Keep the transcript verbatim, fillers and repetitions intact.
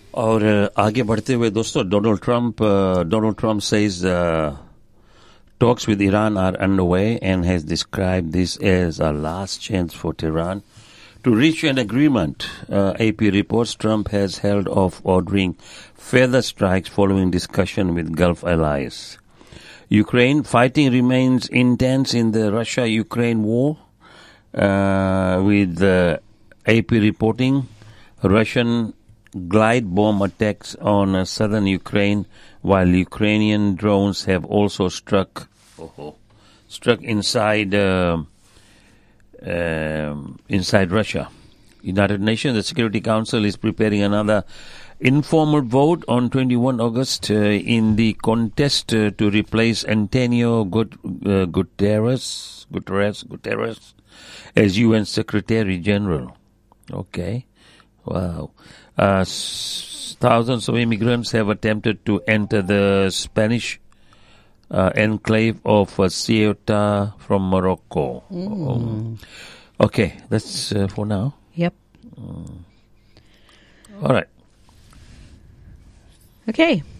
और आगे बढ़ते हुए दोस्तों, Donald Trump, uh, Donald Trump says uh, talks with Iran are underway and has described this as a last chance for Tehran to reach an agreement. Uh, A P reports Trump has held off ordering further strikes following discussion with Gulf allies. Ukraine fighting remains intense in the Russia-Ukraine war, uh, with uh, A P reporting Russian glide bomb attacks on uh, southern Ukraine, while Ukrainian drones have also struck oh, struck inside uh, uh, inside Russia. United Nations, the Security Council is preparing another informal vote on twenty-first of August uh, in the contest uh, to replace Antonio Gut- uh, Guterres, Guterres, Guterres as U N Secretary General. Okay, wow. Uh, s- thousands of immigrants have attempted to enter the Spanish uh, enclave of uh, Ceuta from Morocco. Mm. Um, okay, that's uh, for now. Yep. Mm. All right. Okay.